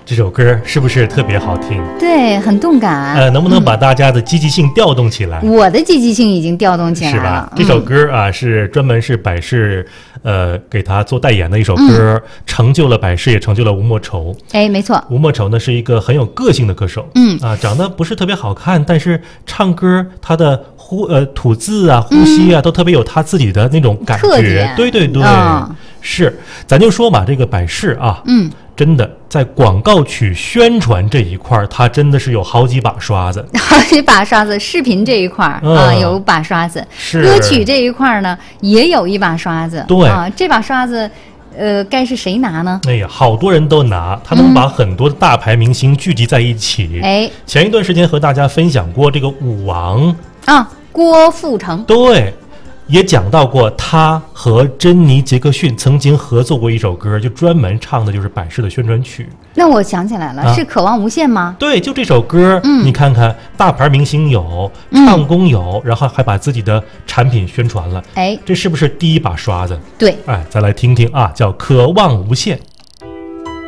这首歌是不是特别好听？ 对，很动感。 能不能把大家的积极性调动起来？ 我的积极性已经调动起来了， 是吧？这首歌啊，是专门是百事给他做代言的一首歌，成就了百事，也成就了吴莫愁。 哎，没错， 吴莫愁呢是一个很有个性的歌手，长得不是特别好看，但是唱歌他的吐字啊、呼吸啊，都特别有他自己的那种感觉。对对对，是，咱就说嘛，这个百事啊，真的在广告曲宣传这一块，它真的是有好几把刷子。 好几把刷子，视频这一块啊有把刷子，歌曲这一块呢也有一把刷子。 对啊，这把刷子。该是谁拿呢？ 哎呀，好多人都拿，他能把很多的大牌明星聚集在一起。前一段时间和大家分享过这个舞王啊，郭富城。 对，也讲到过他和珍妮杰克逊曾经合作过一首歌，就专门唱的就是百事的宣传曲。 那我想起来了，是《渴望无限》吗？ 对，就这首歌。你看看，大牌明星有，唱功有，然后还把自己的产品宣传了。这是不是第一把刷子？ 对， 再来听听啊，叫《渴望无限》。